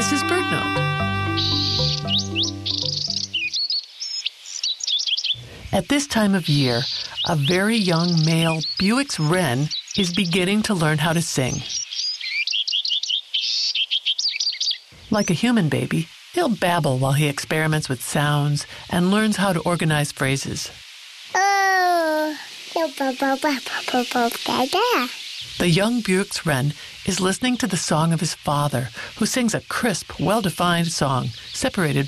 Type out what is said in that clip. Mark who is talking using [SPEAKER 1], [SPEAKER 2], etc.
[SPEAKER 1] is his bird note. At this time of year, a very young male Bewick's wren is beginning to learn how to sing. Like a human baby, he'll babble while he experiments with sounds and learns how to organize phrases. The young Bewick's wren is listening to the song of his father, who sings a crisp, well-defined song, separated